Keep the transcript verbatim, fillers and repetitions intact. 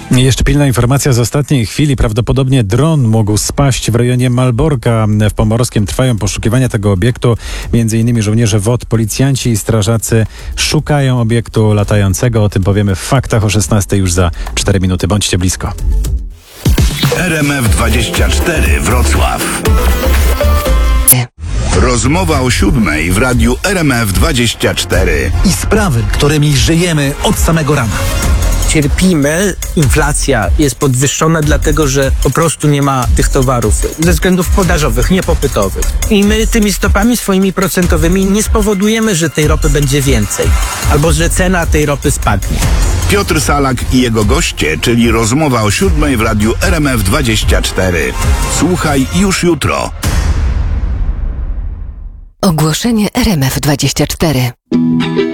Jeszcze pilna informacja z ostatniej chwili. Prawdopodobnie dron mógł spaść w rejonie Malborka w Pomorskiem. Trwają poszukiwania tego obiektu. Między innymi żołnierze W O T, policjanci i strażacy szukają obiektu latającego. O tym powiemy w faktach o szesnastej już za cztery minuty. Bądźcie blisko. R M F dwadzieścia cztery Wrocław. Rozmowa o siódmej w radiu R M F dwadzieścia cztery. I sprawy, którymi żyjemy od samego rana. Cierpimy, inflacja jest podwyższona dlatego, że po prostu nie ma tych towarów ze względów podażowych, niepopytowych. I my tymi stopami swoimi procentowymi nie spowodujemy, że tej ropy będzie więcej, albo że cena tej ropy spadnie. Piotr Salak i jego goście, czyli rozmowa o siódmej w radiu R M F dwadzieścia cztery. Słuchaj już jutro. Ogłoszenie R M F dwadzieścia cztery.